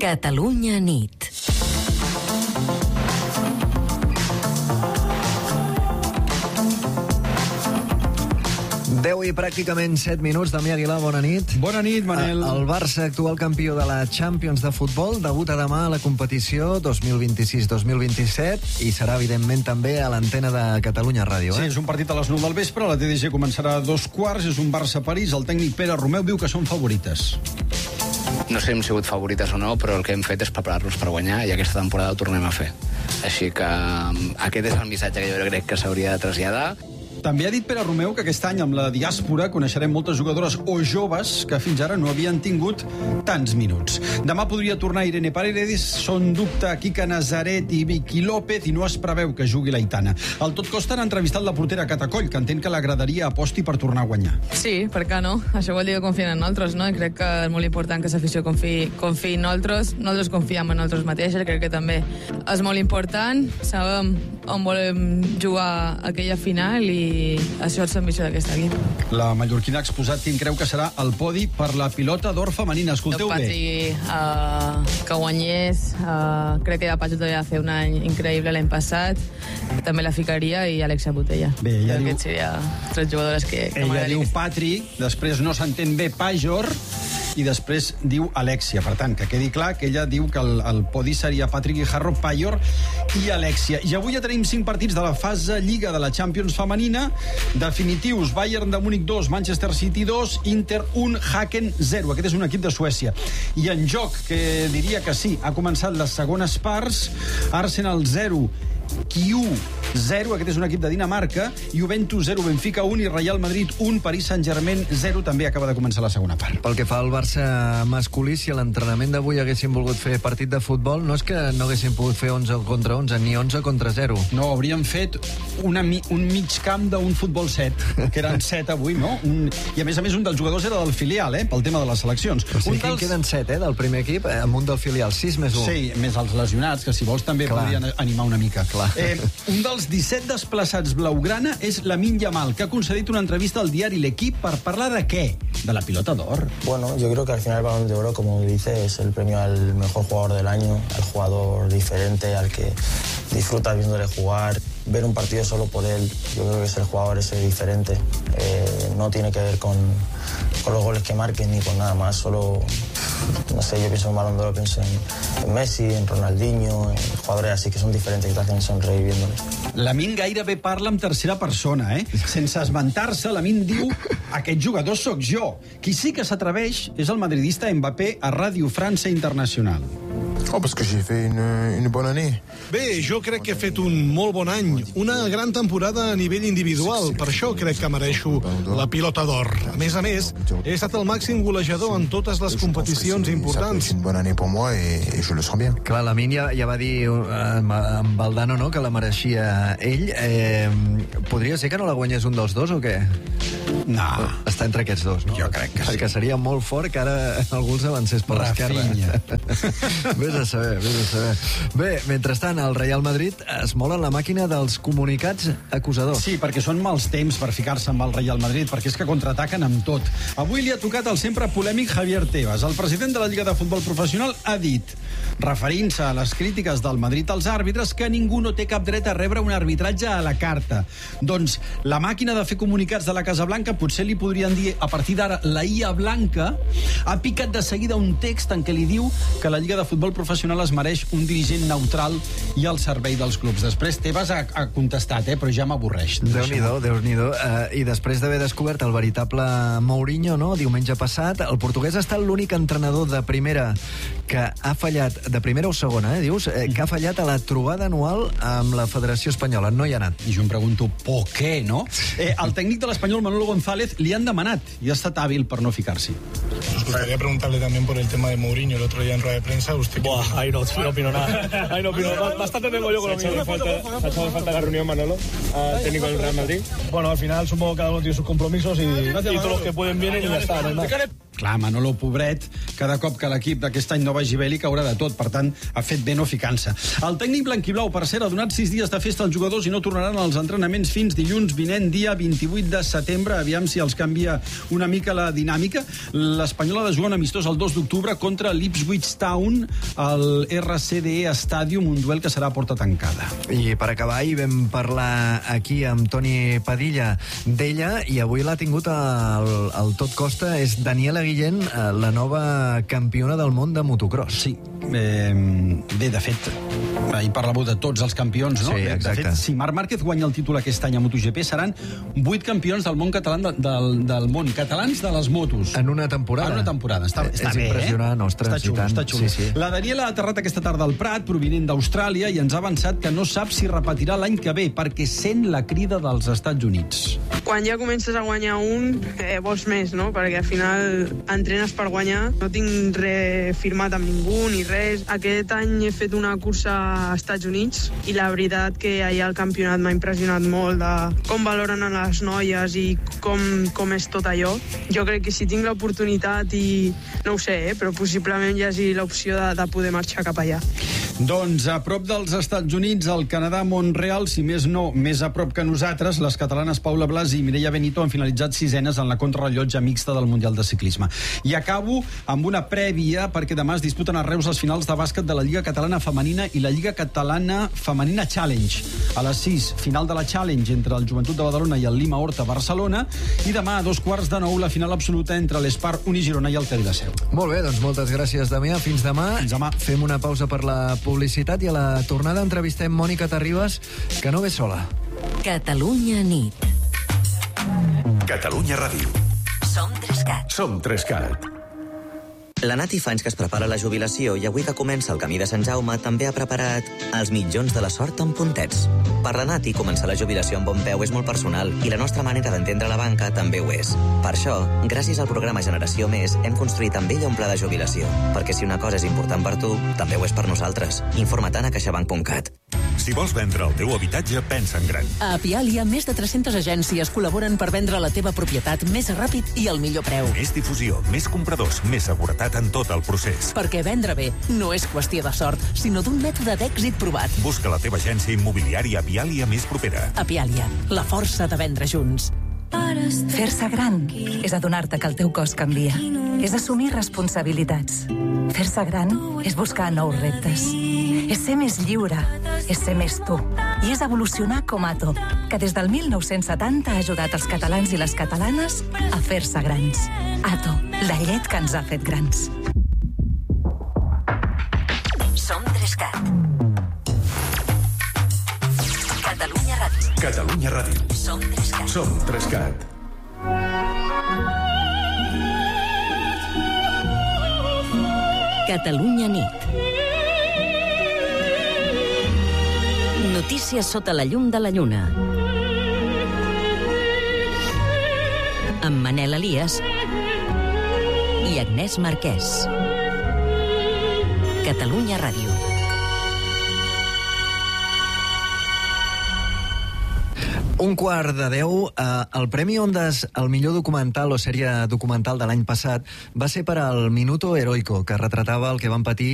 Catalunya nit. Deu i pràcticament 7 minuts. Damià Aguilar, bona nit. Bona nit, Manel. El Barça, actual campió de la Champions de futbol, debuta demà a la competició 2026-2027 i serà, evidentment, també a l'antena de Catalunya Ràdio. Sí, és un partit a les 9 del vespre, la TDG començarà a 2:15, és un Barça-París, el tècnic Pere Romeu diu que són favorites. No sé si hem sigut favorites o no, però el que hem fet és preparar-nos per guanyar i aquesta temporada ho tornem a fer. Així que aquest és el missatge que jo crec que s'hauria de traslladar. També ha dit Pere Romeu que aquest any amb la diàspora coneixerem moltes jugadores o joves que fins ara no havien tingut tants minuts. Demà podria tornar Irene Paredes, són dubte Quique Nazaret i Vicky López i no es preveu que jugui l'Aitana. Al Tot Costa han entrevistat la portera Cata Coll, que entén que l'agradaria aposti per tornar a guanyar. Sí, per què no? Això vol dir que confien en nosaltres, no? I crec que és molt important que l'afició confiï en nosaltres. Nosaltres confiem en nosaltres mateixes, crec que també és molt important. Sabem on volem jugar aquella final i això és l'ambició d'aquest equip. La mallorquina ha exposat quin creu que serà el podi per la pilota d'or femenina. Escolteu bé. Que guanyés, crec que Patxo també va fer un any increïble l'any passat, també la ficaria i Alexia Botella. Bé, ella diu... Aquests serien tres jugadores que ella diu Patri, després no s'entén bé Pajor i després diu Alexia. Per tant, que quedi clar que ella diu que el podi seria Patrick Guijarro, Pajor i Alexia. I avui ja tenim 5 partits de la fase Lliga de la Champions femenina definitius: Bayern de Múnich 2, Manchester City 2, Inter 1, Haken 0. Aquest és un equip de Suècia. I en joc, que diria que sí, ha començat les segones parts. Arsenal 0, Kiu 0, aquest és un equip de Dinamarca, Juventus 0, Benfica 1 i Real Madrid 1, Paris Saint-Germain 0. També acaba de començar la segona part. Pel que fa al Barça masculí, si a l'entrenament d'avui haguessin volgut fer partit de futbol, no és que no haguessin pogut fer 11 contra 11, ni 11 contra 0. No, hauríem fet un mig camp d'un futbol 7, que eren 7 avui, no? I a més, un dels jugadors era del filial, pel tema de les seleccions. O sigui, que queden 7, del primer equip, amb un del filial, 6 més 1. Sí, més els lesionats, que si vols també podrien animar una mica. Un dels 17 desplaçats blaugrana és Lamine Yamal, que ha concedit una entrevista al diari L'Equipe per parlar de què? De la pilota d'or. Bueno, yo creo que al final el Balón de Oro, como dice, es el premio al mejor jugador del año, al jugador diferente, al que disfruta viéndole jugar. Ver un partido solo por él, yo creo que es el jugador ese diferente. No tiene que ver con los goles que marquen ni con nada más, solo, no sé, yo pienso en Balón de Oro, pienso en Messi, en Ronaldinho, en jugadores así que son diferentes, que te hacen sonreír viéndoles. Lamine gairebé parla en tercera persona, Sense esmentar-se, Lamine diu: aquest jugador sóc jo. Qui sí que s'atreveix és el madridista Mbappé a Ràdio França Internacional. Oh, parce que j'ai fait une bonne année. Bé, jo crec que he fet un molt bon any, una gran temporada a nivell individual, per això crec que mereixo la pilota d'or. A més, he estat el màxim golejador en totes les competicions importants. C'est une bonne année pour moi et je le sens bien. Clar, Lamine ja va dir amb Valdano, no?, que la mereixia ell. Podria ser que no la guanyés un dels dos o què? No. Està entre aquests dos, no? Jo crec que sí. Perquè seria molt fort que ara algú els avancés per l'esquerra. Vés a saber. Bé, mentrestant, el Real Madrid es mola en la màquina dels comunicats acusadors. Sí, perquè són mals temps per ficar-se amb el Real Madrid, perquè és que contraataquen amb tot. Avui li ha tocat el sempre polèmic Javier Tebas. El president de la Lliga de Futbol Professional ha dit, referint-se a les crítiques del Madrid als àrbitres, que ningú no té cap dret a rebre un arbitratge a la carta. Doncs la màquina de fer comunicats de la Casa Blanca, potser li podrien dir a partir d'ara la IA Blanca, ha picat de seguida un text en què li diu que la Lliga de Futbol Professional es mereix un dirigent neutral i al servei dels clubs. Després Tebas ha contestat, però ja m'avorreix. Déu-n'hi-do. I després d'haver descobert el veritable Mourinho, no?, diumenge passat, el portuguès ha estat l'únic entrenador de primera que ha fallat, de primera o segona, dius, que ha fallat a la trobada anual amb la Federació Espanyola. No hi ha anat. I jo em pregunto, ¿por qué, no? El tècnic de l'Espanyol, Manolo González, li han demanat i ha estat hàbil per no ficar-s'hi. Nos gustaría preguntarle también por el tema de Mourinho el otro día en rueda de prensa. ¿Usted ahí no opino nada. Ahí no opino. Bastante tengo yo con lo mío. ¿Ha echado falta la reunión, Manolo, al técnico del Real Madrid? Bueno, al final supongo que cada uno tiene sus compromisos y todos los que pueden vienen y ya está. ¿No? Clar, Manolo, pobret, cada cop que l'equip d'aquest any no vagi bé li caurà de tot, per tant, ha fet bé no ficar-se. El tècnic blanquiblau, per cert, ha donat 6 dies de festa als jugadors i no tornaran als entrenaments fins dilluns vinent, dia 28 de setembre. Aviam si els canvia una mica la dinàmica. L'Espanyol ha de jugar un amistós el 2 d'octubre contra l'Ipswich Town al RCDE Stadium, un duel que serà a porta tancada. I per acabar, hi vam parlar aquí amb Toni Padilla d'ella, i avui l'ha tingut al Tot Costa. És Daniela Guillén, la nova campiona del món de motocross. Sí, bé, de fet, ahir parlàveu de tots els campions, no? Sí, exacte. De fet, si Marc Márquez guanya el títol aquest any a MotoGP, seran 8 campions del món català, del món catalans de les motos. En una temporada. En una temporada. Està és bé, impressionant, ostres, està xulo, està xulo. Sí. La Daniela ha aterrat aquesta tarda al Prat, provinent d'Austràlia, i ens ha avançat que no sap si repetirà l'any que ve, perquè sent la crida dels Estats Units. Quan ja comences a guanyar vols més, no? Perquè al final entrenes per guanyar. No tinc res firmat amb ningú ni res. Aquest any he fet una cursa a Estats Units i la veritat que allà el campionat m'ha impressionat molt de com valoren a les noies i com és tot allò. Jo crec que si tinc l'oportunitat i no ho sé, però possiblement hi hagi l'opció de poder marxar cap allà. Doncs a prop dels Estats Units, al Canadà, Montreal, si més no, més a prop que nosaltres, les catalanes Paula Blasi i Mireia Benito han finalitzat 6enes en la contrarellotge mixta del Mundial de Ciclisme. I acabo amb una prèvia, perquè demà es disputen a Reus les finals de bàsquet de la Lliga Catalana Femenina i la Lliga Catalana Femenina Challenge. A les 6, final de la Challenge entre el Joventut de Badalona i el Lima Horta Barcelona, i demà a 2:15 la final absoluta entre l'Espar Unigirona i el Cadí de Seu. Molt bé, doncs moltes gràcies, Damià. Fins demà. Fins demà. Fem una pausa per la publicitat i a la tornada entrevistem Mònica Terribas, que no ve sola. Catalunya nit. Catalunya Ràdio. Som 3CAT. Som 3CAT. La Nati fa anys que es prepara la jubilació i avui que comença el camí de Sant Jaume també ha preparat els mitjons de la sort amb puntets. Per la Nati, començar la jubilació amb bon peu és molt personal i la nostra manera d'entendre la banca també ho és. Per això, gràcies al programa Generació Més, hem construït amb ella un pla de jubilació. Perquè si una cosa és important per tu, també ho és per nosaltres. Informa't a caixabank.cat. Si vols vendre el teu habitatge, pensa en gran. A Apiàlia, més de 300 agències col·laboren per vendre la teva propietat més ràpid i al millor preu. Més difusió, més compradors, més seguretat en tot el procés. Perquè vendre bé no és qüestió de sort, sinó d'un mètode d'èxit provat. Busca la teva agència immobiliària Apiàlia més propera. Apiàlia, la força de vendre junts. Fer-se gran és adonar-te que el teu cos canvia. És assumir responsabilitats. Fer-se gran és buscar nous reptes. És ser més lliure. És ser més tu. I és evolucionar com Ato, que des del 1970 ha ajudat els catalans i les catalanes a fer-se grans. Ato, la llet que ens ha fet grans. Som 3CAT. Catalunya Ràdio. Catalunya Ràdio. Som 3CAT. Som 3CAT. Catalunya nit. Notícies sota la llum de la lluna. Amb Manel Elias i Agnès Marquès. Catalunya Ràdio. Un quart de 10, el Premi Ondas al millor documental o sèrie documental de l'any passat va ser per al Minuto Heroico, que retratava el que van patir